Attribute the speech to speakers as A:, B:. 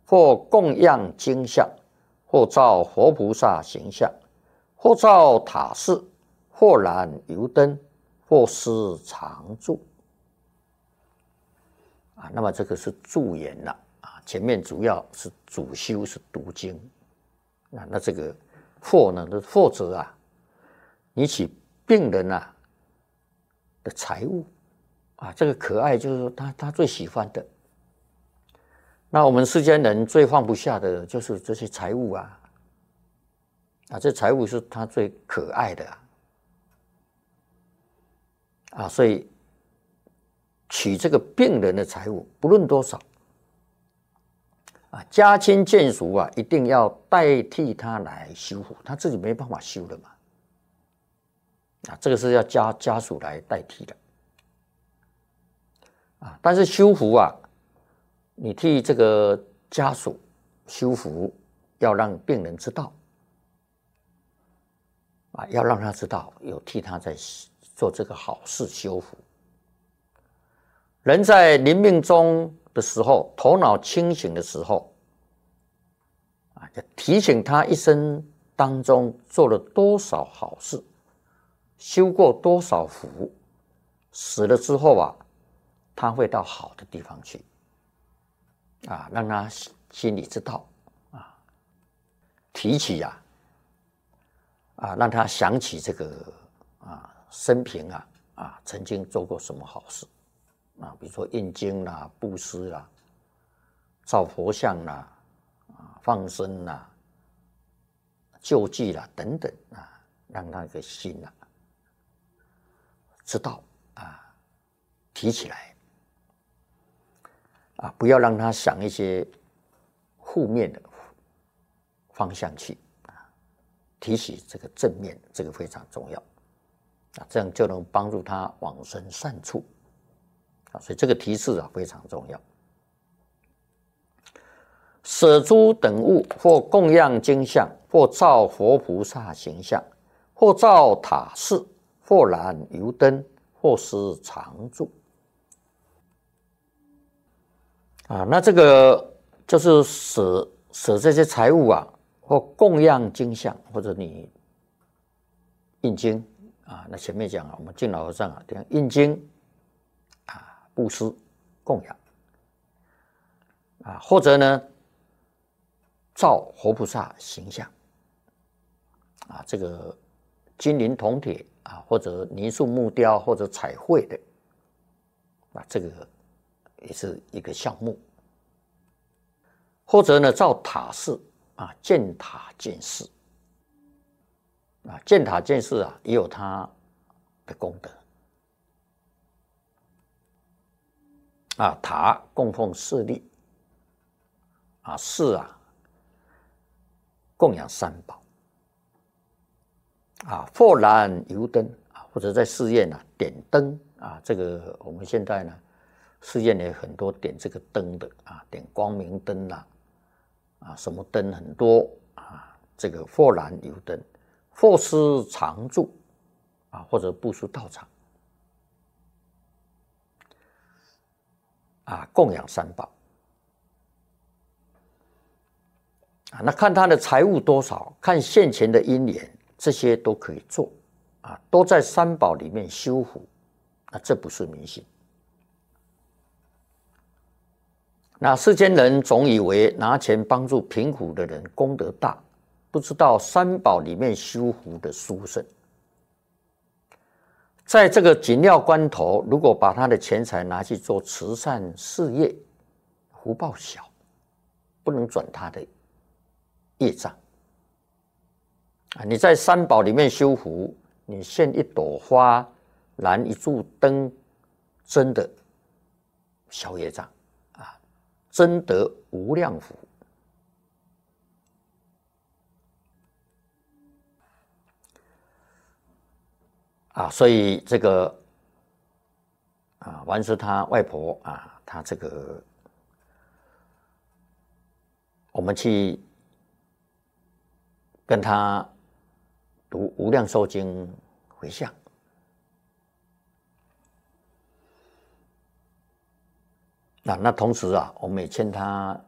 A: 或供养经像，或造活菩萨形象，或造塔寺，或燃油灯，或施常住。那么这个是助言了前面主要是主修是读经那这个或呢，或者你取病人的财物这个可爱就是说他最喜欢的。那我们世间人最放不下的就是这些财物这财物是他最可爱的所以取这个病人的财物，不论多少家亲眷属一定要代替他来修福，他自己没办法修的嘛这个是要家属来代替的但是修福你替这个家属修福，要让病人知道要让他知道有替他在做这个好事修福。人在临命终的时候，头脑清醒的时候就提醒他一生当中做了多少好事，修过多少福，死了之后他会到好的地方去让他心里知道提起让他想起这个生平曾经做过什么好事比如说印经啦、布施啦、造佛像啦、放生啦、救济啦等等让他的心知道提起来不要让他想一些负面的方向去提起这个正面，这个非常重要这样就能帮助他往生善处所以这个提示非常重要。舍诸等物，或供养经像，或造佛菩萨形象，或造塔寺，或燃油灯，或施常住那这个就是舍这些财物或供养经像，或者你印经那前面讲我们敬老和尚印经布施供养或者呢造活菩萨形象这个金银铜铁或者泥塑木雕或者彩绘的这个也是一个项目。或者呢造塔寺建塔建寺建塔建寺也有它的功德塔供奉势力寺供养三宝或燃油灯或者在寺院点灯这个我们现在呢寺院也很多点这个灯的点光明灯什么灯很多这个或燃油灯，或施常住或者布施道场供养三宝那看他的财物多少，看现前的因缘，这些都可以做都在三宝里面修福这不是迷信。那世间人总以为拿钱帮助贫苦的人功德大，不知道三宝里面修福的殊胜。在这个紧要关头，如果把他的钱财拿去做慈善事业，福报小，不能转他的业障你在三宝里面修福，你献一朵花，燃一柱灯，真的消业障真得无量福所以这个完是他外婆他这个我们去跟他读无量寿经回向那同时我们也劝他